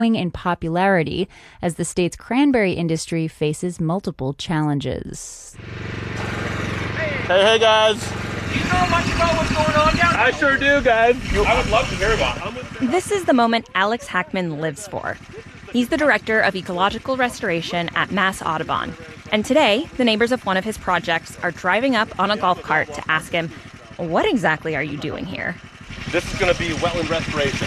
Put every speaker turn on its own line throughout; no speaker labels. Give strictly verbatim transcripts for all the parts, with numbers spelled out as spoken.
in popularity as the state's cranberry industry faces multiple challenges.
Hey, hey, guys.
Do you know much about what's going on down there?
I sure do, guys.
I would love to hear about it.
This is the moment Alex Hackman lives for. He's the director of ecological restoration at Mass Audubon. And today, the neighbors of one of his projects are driving up on a golf cart to ask him, what exactly are you doing here?
This is going to be wetland restoration.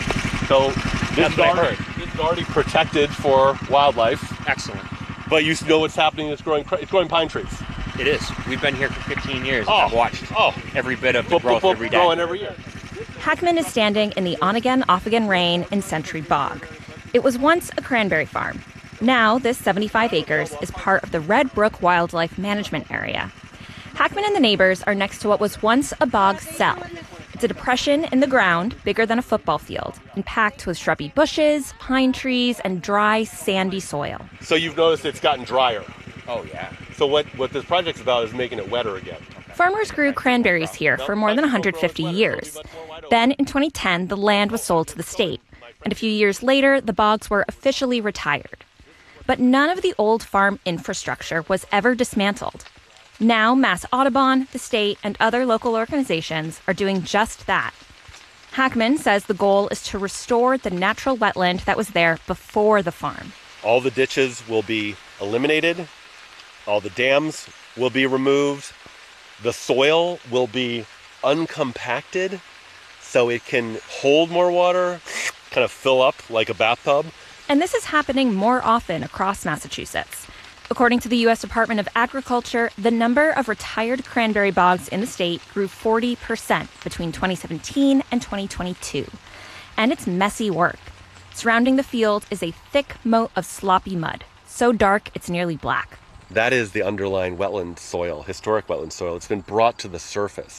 So this is, already, this is already protected for wildlife.
Excellent.
But you know what's happening. It's growing, it's growing pine trees.
It is. We've been here for fifteen years.
Oh,
I've watched
oh.
every bit of the
Boop,
growth
boop, boop,
every day.
Growing every year.
Hackman is standing in the on-again, off-again rain in Century Bog. It was once a cranberry farm. Now, this seventy-five acres is part of the Red Brook Wildlife Management Area. Hackman and the neighbors are next to what was once a bog cell. It's a depression in the ground bigger than a football field and packed with shrubby bushes, pine trees, and dry, sandy soil.
So you've noticed it's gotten drier.
Oh, yeah.
So what, what this project's about is making it wetter again.
Farmers grew cranberries here for more than one hundred fifty years. Then, in twenty ten, the land was sold to the state. And a few years later, the bogs were officially retired. But none of the old farm infrastructure was ever dismantled. Now, Mass Audubon, the state, and other local organizations are doing just that. Hackman says the goal is to restore the natural wetland that was there before the farm.
All the ditches will be eliminated. All the dams will be removed. The soil will be uncompacted so it can hold more water, kind of fill up like a bathtub.
And this is happening more often across Massachusetts. According to the U S Department of Agriculture, the number of retired cranberry bogs in the state grew forty percent between twenty seventeen and twenty twenty-two. And it's messy work. Surrounding the field is a thick moat of sloppy mud, so dark it's nearly black.
That is the underlying wetland soil, historic wetland soil. It's been brought to the surface.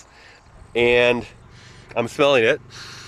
And I'm smelling it.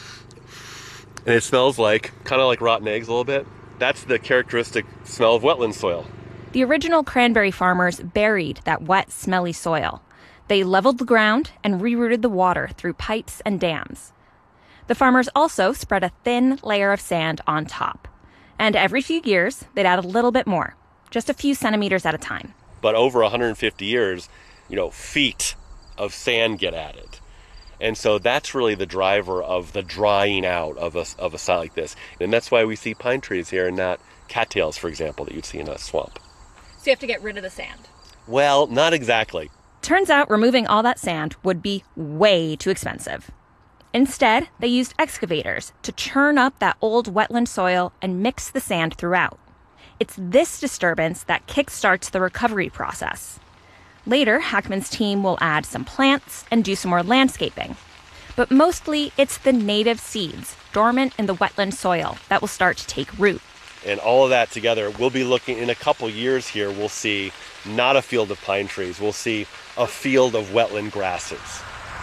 And it smells like, kind of like rotten eggs a little bit. That's the characteristic smell of wetland soil.
The original cranberry farmers buried that wet, smelly soil. They leveled the ground and rerouted the water through pipes and dams. The farmers also spread a thin layer of sand on top. And every few years, they'd add a little bit more, just a few centimeters at a time.
But over one hundred fifty years, you know, feet of sand get added. And so that's really the driver of the drying out of a, of a site like this. And that's why we see pine trees here and not cattails, for example, that you'd see in a swamp.
So you have to get rid of the sand?
Well, not exactly.
Turns out removing all that sand would be way too expensive. Instead, they used excavators to churn up that old wetland soil and mix the sand throughout. It's this disturbance that kickstarts the recovery process. Later, Hackman's team will add some plants and do some more landscaping. But mostly, it's the native seeds dormant in the wetland soil that will start to take root.
And all of that together, we'll be looking, in a couple years here, we'll see not a field of pine trees, we'll see a field of wetland grasses.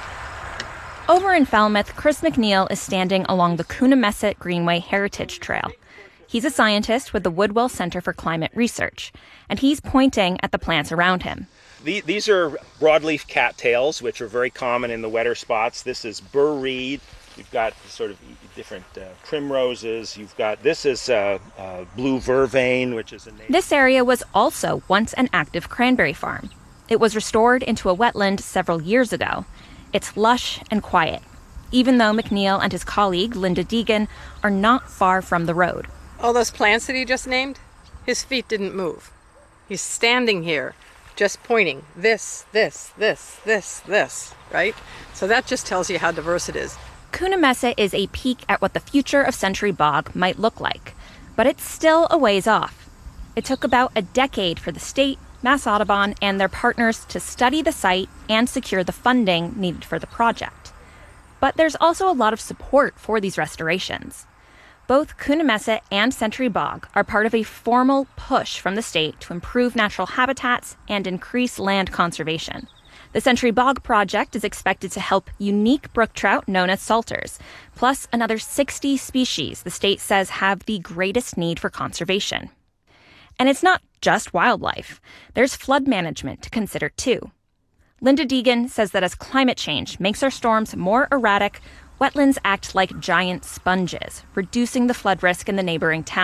Over in Falmouth, Chris McNeil is standing along the Coonamessett Greenway Heritage Trail. He's a scientist with the Woodwell Center for Climate Research, and he's pointing at the plants around him.
These are broadleaf cattails, which are very common in the wetter spots. This is burr reed. You've got sort of different uh, primroses. You've got, this is uh, uh, blue vervain, which is a native.
This area was also once an active cranberry farm. It was restored into a wetland several years ago. It's lush and quiet, even though McNeil and his colleague, Linda Deegan, are not far from the road.
All those plants that he just named, his feet didn't move. He's standing here, just pointing, this, this, this, this, this, right? So that just tells you how diverse it is.
Coonamessett is a peek at what the future of Century Bog might look like, but it's still a ways off. It took about a decade for the state, Mass Audubon, and their partners to study the site and secure the funding needed for the project. But there's also a lot of support for these restorations. Both Coonamessett and Century Bog are part of a formal push from the state to improve natural habitats and increase land conservation. The Century Bog project is expected to help unique brook trout known as salters, plus another sixty species the state says have the greatest need for conservation. And it's not just wildlife. There's flood management to consider too. Linda Deegan says that as climate change makes our storms more erratic, Wetlands act like giant sponges, reducing the flood risk in the neighboring towns.